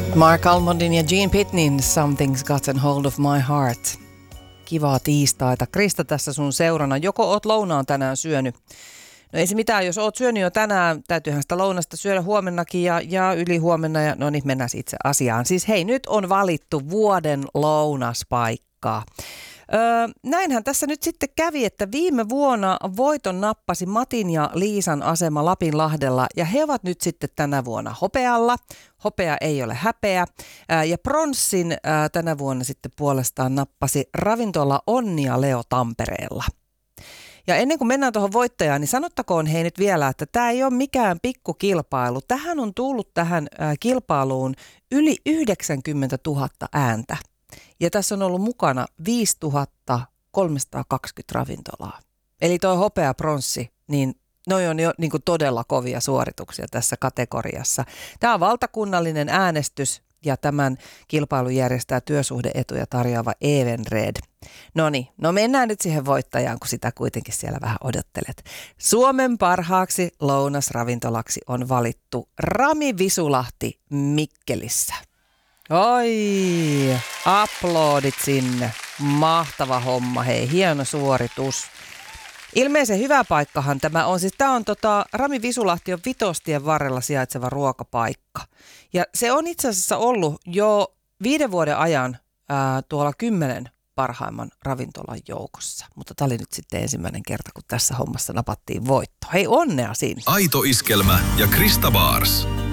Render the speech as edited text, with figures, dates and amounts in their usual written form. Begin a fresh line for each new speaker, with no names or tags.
Mark Almondin ja Gene Pitneyn Something's Gotten Hold of My Heart. Kivaa tiistaita. Krista tässä sun seurana. Joko oot lounaan tänään syönyt? No ei se mitään, jos oot syönyt jo tänään, täytyyhän sitä lounasta syödä huomennakin ja yli huomenna. Ja no niin, mennään itse asiaan. Siis hei, nyt on valittu vuoden lounaspaikkaa. Näinhän tässä nyt sitten kävi, että viime vuonna voiton nappasi Matin ja Liisan asema Lapinlahdella ja he ovat nyt sitten tänä vuonna hopealla. Hopea ei ole häpeä ja pronssin tänä vuonna sitten puolestaan nappasi ravintola Onni ja Leo Tampereella. Ja ennen kuin mennään tuohon voittajaan, niin sanottakoon hei nyt vielä, että tämä ei ole mikään pikkukilpailu. Tähän on tullut tähän kilpailuun yli 90 000 ääntä. Ja tässä on ollut mukana 5320 ravintolaa. Eli toi hopea pronssi, niin noi on jo niin kuin todella kovia suorituksia tässä kategoriassa. Tämä on valtakunnallinen äänestys ja tämän kilpailun järjestää työsuhde-etuja tarjoava Evenred. Noniin, no mennään nyt siihen voittajaan, kun sitä kuitenkin siellä vähän odottelet. Suomen parhaaksi lounasravintolaksi on valittu Rami Visulahti Mikkelissä. Oi, aplodit sinne. Mahtava homma, hei, hieno suoritus. Ilmeisen hyvä paikkahan tämä on. Siis tämä on Rami Visulahti on Vitostien varrella sijaitseva ruokapaikka. Ja se on itse asiassa ollut jo 5 vuoden ajan tuolla 10 parhaimman ravintolan joukossa. Mutta tämä oli nyt sitten ensimmäinen kerta, kun tässä hommassa napattiin voitto. Hei, onnea sinne.
Aito Iskelmä ja Krista Baars.